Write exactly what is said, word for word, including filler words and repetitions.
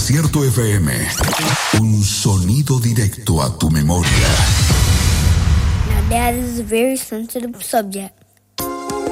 Desierto F M. Un sonido directo a tu memoria. Now, that is a very sensitive subject.